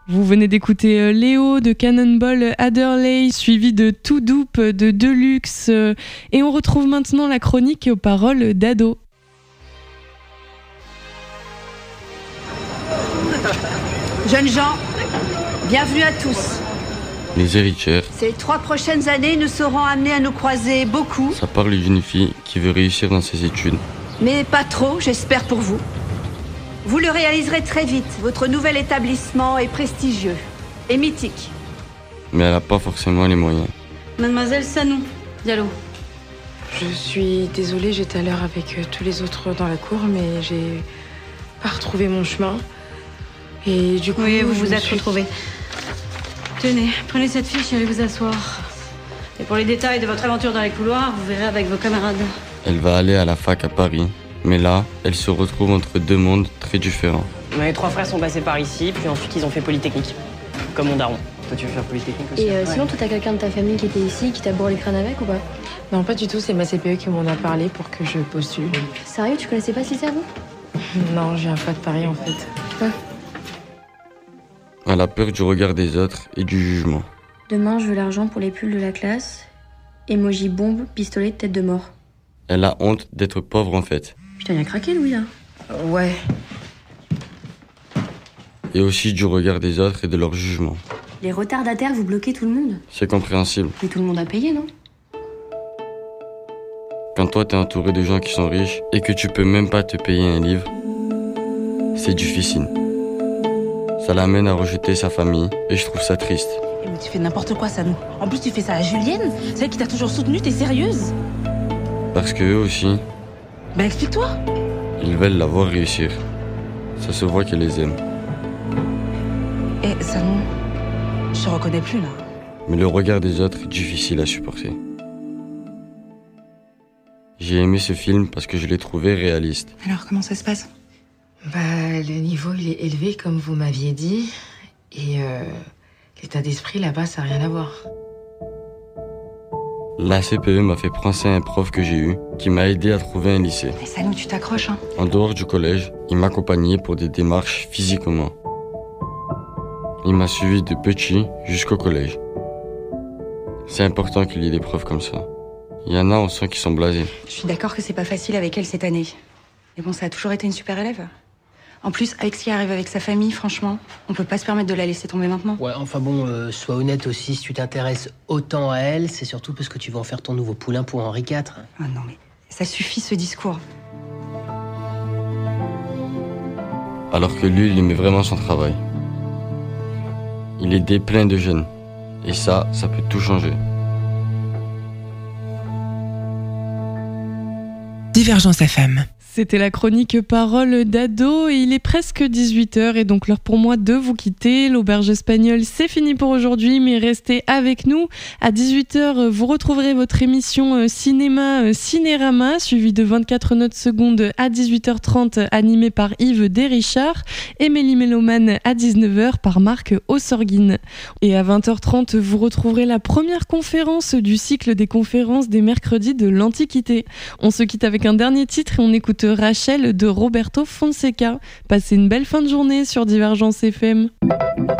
Vous venez d'écouter Léo de Cannonball Adderley, suivi de Too Dope de Deluxe. Et on retrouve maintenant la chronique aux paroles d'Ado. Jeunes gens, bienvenue à tous. Les héritières. Ces 3 prochaines années nous seront amenées à nous croiser beaucoup. Ça parle d'une fille qui veut réussir dans ses études. Mais pas trop, j'espère pour vous. Vous le réaliserez très vite. Votre nouvel établissement est prestigieux et mythique. Mais elle n'a pas forcément les moyens. Mademoiselle Sanou, Diallo. Je suis désolée, j'étais à l'heure avec tous les autres dans la cour, mais j'ai pas retrouvé mon chemin. Et du coup, Oui, vous vous êtes retrouvés. Tenez, prenez cette fiche et allez vous asseoir. Et pour les détails de votre aventure dans les couloirs, vous verrez avec vos camarades. Elle va aller à la fac à Paris. Mais là, elle se retrouve entre deux mondes très différents. Mes 3 frères sont passés par ici, puis ensuite ils ont fait Polytechnique. Comme mon daron. Toi, tu veux faire Polytechnique aussi? Et sinon, toi, t'as quelqu'un de ta famille qui était ici, qui t'a bourré le crâne avec ou pas? Non, pas du tout, c'est ma CPE qui m'en a parlé pour que je postule. Sérieux, tu connaissais pas ce lycée avant? Non, j'ai un pas de Paris en fait. Ouais. Elle a peur du regard des autres et du jugement. Demain, je veux l'argent pour les pulls de la classe. Emoji bombe, pistolet, tête de mort. Elle a honte d'être pauvre en fait. Putain, il a craqué, Louis, là. Ouais. Et aussi du regard des autres et de leur jugement. Les retardataires, vous bloquez tout le monde. C'est compréhensible. Mais tout le monde a payé, non? Quand toi t'es entouré de gens qui sont riches et que tu peux même pas te payer un livre, c'est difficile. Ça l'amène à rejeter sa famille et je trouve ça triste. Mais tu fais n'importe quoi, Sanou. En plus, tu fais ça à Julienne, celle qui t'a toujours soutenue, t'es sérieuse? Parce que eux aussi, Ben explique-toi. ils veulent la voir réussir. Ça se voit qu'elle les aime. Eh, Sanou, je te reconnais plus, là. Mais le regard des autres est difficile à supporter. J'ai aimé ce film parce que je l'ai trouvé réaliste. Alors, comment ça se passe? Bah, le niveau, il est élevé, comme vous m'aviez dit. Et l'état d'esprit, là-bas, ça n'a rien à voir. La CPE m'a fait penser à un prof que j'ai eu, qui m'a aidé à trouver un lycée. Mais Sanou, tu t'accroches, hein. En dehors du collège, il m'accompagnait pour des démarches physiquement. Il m'a suivi de petit jusqu'au collège. C'est important qu'il y ait des profs comme ça. Il y en a, on sent qu'ils sont blasés. Je suis d'accord que c'est pas facile avec elle cette année. Mais bon, ça a toujours été une super élève. En plus, avec ce qui arrive avec sa famille, franchement, on peut pas se permettre de la laisser tomber maintenant. Ouais, enfin bon, sois honnête aussi, si tu t'intéresses autant à elle, c'est surtout parce que tu vas en faire ton nouveau poulain pour Henri IV. Ah non, mais ça suffit ce discours. Alors que lui, il aimait vraiment son travail. Il aidait plein de jeunes. Et ça peut tout changer. Divergence FM. C'était la chronique Parole d'Ado et il est presque 18h et donc l'heure pour moi de vous quitter. L'auberge espagnole, c'est fini pour aujourd'hui, mais restez avec nous. À 18h, vous retrouverez votre émission Cinéma Cinérama, suivie de 24 notes secondes à 18h30, animée par Yves Desrichard, et Mélie Mélomane à 19h par Marc Ossorguine. Et à 20h30, vous retrouverez la première conférence du cycle des conférences des mercredis de l'Antiquité. On se quitte avec un dernier titre et on écoute Rachel de Roberto Fonseca. Passez une belle fin de journée sur Divergence FM.